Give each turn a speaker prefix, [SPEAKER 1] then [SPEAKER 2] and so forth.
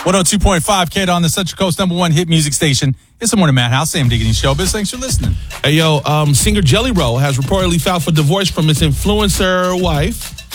[SPEAKER 1] 102.5 Kid on the Central Coast #1 hit music station. It's the Morning Madhouse. Sam Diggity Showbiz. Thanks for listening.
[SPEAKER 2] Hey, yo, singer Jelly Roll has reportedly filed for divorce from his influencer wife.